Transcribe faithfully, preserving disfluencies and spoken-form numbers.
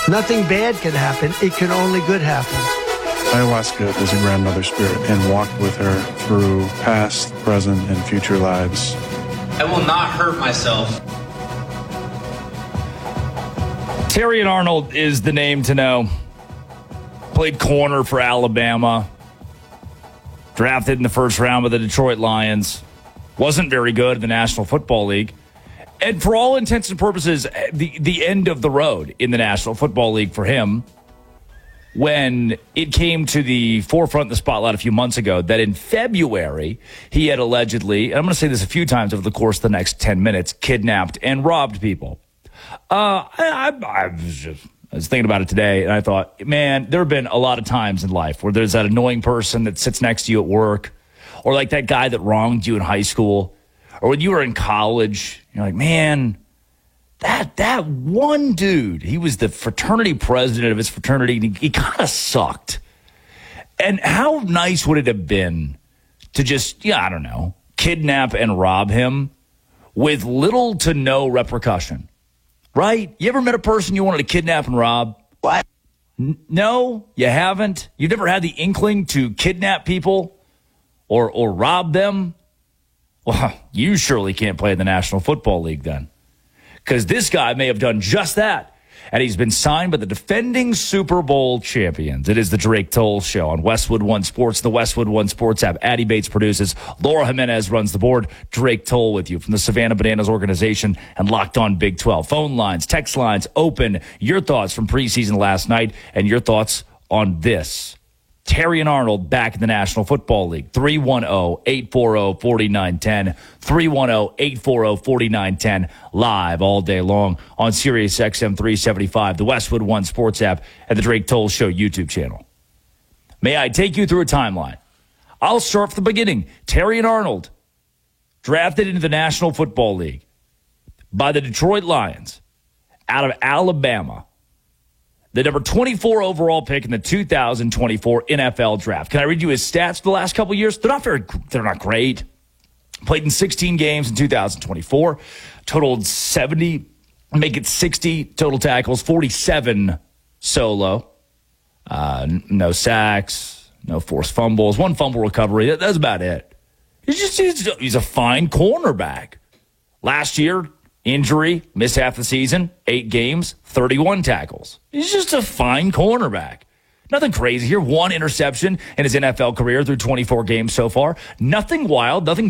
Nothing bad can happen. It can only good happen. Ayahuasca is a grandmother spirit and walked with her through past, present, and future lives. I will not hurt myself. Terrion Arnold is the name to know. Played corner for Alabama. Drafted in the first round by the Detroit Lions. Wasn't very good in the National Football League. And for all intents and purposes, the, the end of the road in the National Football League for him when it came to the forefront of the spotlight a few months ago that in February he had allegedly, and I'm going to say this a few times over the course of the next ten minutes, kidnapped and robbed people. Uh, I, I, I, was just, I was thinking about it today, and I thought, man, there have been a lot of times in life where there's that annoying person that sits next to you at work, or like that guy that wronged you in high school, or when you were in college, you're like, man, that that one dude, he was the fraternity president of his fraternity, and he, he kind of sucked. And how nice would it have been to just, yeah, I don't know, kidnap and rob him with little to no repercussion, right? You ever met a person you wanted to kidnap and rob? What? N- no, you haven't? You've never had the inkling to kidnap people or or rob them? Well, you surely can't play in the National Football League then, because this guy may have done just that, and he's been signed by the defending Super Bowl champions. It is the Drake Toll Show on Westwood One Sports, the Westwood One Sports app. Addie Bates produces. Laura Jimenez runs the board. Drake Toll with you from the Savannah Bananas organization and Locked On Big twelve. Phone lines, text lines open. Your thoughts from preseason last night and your thoughts on this. Terrion Arnold back in the National Football League. three one zero, eight four zero, four nine one zero. three one zero, eight four zero, four nine one zero. Live all day long on Sirius X M three seventy-five, the Westwood One Sports app, and the Drake Toll Show YouTube channel. May I take you through a timeline? I'll start from the beginning. Terrion Arnold, drafted into the National Football League by the Detroit Lions out of Alabama. The number twenty-four overall pick in the two thousand twenty-four N F L draft. Can I read you his stats for the last couple of years? They're not very, they're not great. Played in sixteen games in two thousand twenty-four. Totaled seventy, make it sixty total tackles, forty-seven solo. Uh, no sacks, no forced fumbles, one fumble recovery. That, that's about it. He's just, he's, he's a fine cornerback. Last year, injury, missed half the season, eight games, thirty-one tackles. He's just a fine cornerback. Nothing crazy here. One interception in his N F L career through twenty-four games so far. Nothing wild, nothing